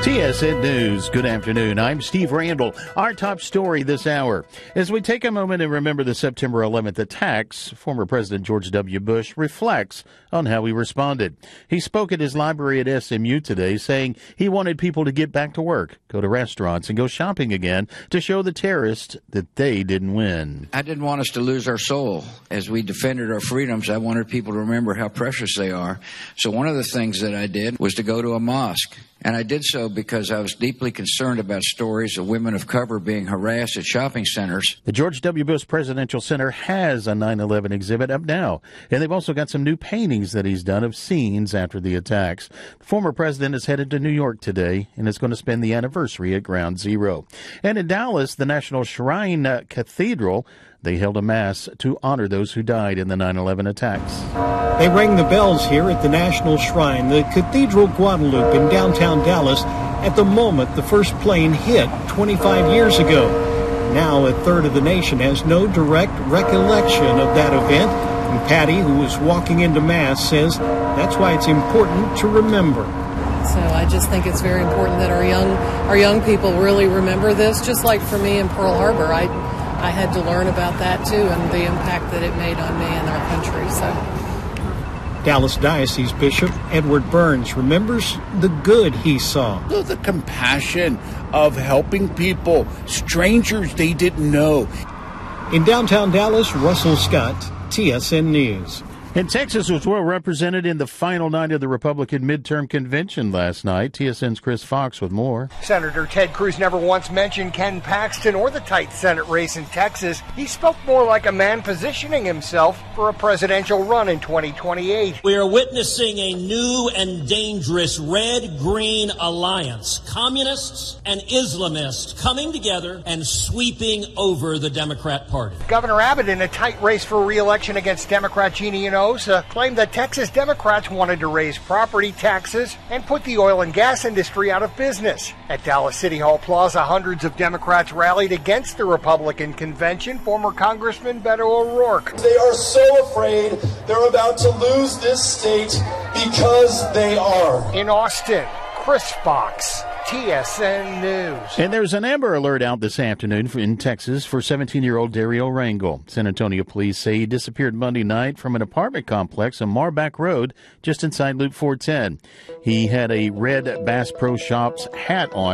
TSN News. Good afternoon. I'm Steve Randall. Our top story this hour. As we take a moment and remember the September 11th attacks, former President George W. Bush reflects on how he responded. He spoke at his library at SMU today, saying he wanted people to get back to work, go to restaurants, and go shopping again to show the terrorists that they didn't win. I didn't want us to lose our soul. As we defended our freedoms, I wanted people to remember how precious they are. So one of the things that I did was to go to a mosque. And I did so because I was deeply concerned about stories of women of color being harassed at shopping centers. The George W. Bush Presidential Center has a 9/11 exhibit up now, and they've also got some new paintings that he's done of scenes after the attacks. The former president is headed to New York today and is going to spend the anniversary at Ground Zero. And in Dallas, the National Shrine Cathedral, they held a mass to honor those who died in the 9/11 attacks. They rang the bells here at the National Shrine, the Cathedral Guadalupe in downtown Dallas, at the moment the first plane hit 25 years ago. Now a third of the nation has no direct recollection of that event, and Patty, who was walking into Mass, says that's why it's important to remember. So I just think it's very important that our young people really remember this, just like for me in Pearl Harbor. I had to learn about that, too, and the impact that it made on me and our country. So, Dallas Diocese Bishop Edward Burns remembers the good he saw. The compassion of helping people, strangers they didn't know. In downtown Dallas, Russell Scott, TSN News. And Texas was well represented in the final night of the Republican midterm convention last night. TSN's Chris Fox with more. Senator Ted Cruz never once mentioned Ken Paxton or the tight Senate race in Texas. He spoke more like a man positioning himself for a presidential run in 2028. We are witnessing a new and dangerous red-green alliance. Communists and Islamists coming together and sweeping over the Democrat Party. Governor Abbott in a tight race for re-election against Democrat Jeannie claimed that Texas Democrats wanted to raise property taxes and put the oil and gas industry out of business. At Dallas City Hall Plaza, hundreds of Democrats rallied against the Republican convention. Former Congressman Beto O'Rourke. They are so afraid they're about to lose this state because they are. In Austin, Chris Fox, TSN News. And there's an Amber Alert out this afternoon in Texas for 17-year-old Dario Rangel. San Antonio police say he disappeared Monday night from an apartment complex on Marback Road just inside Loop 410. He had a red Bass Pro Shops hat on.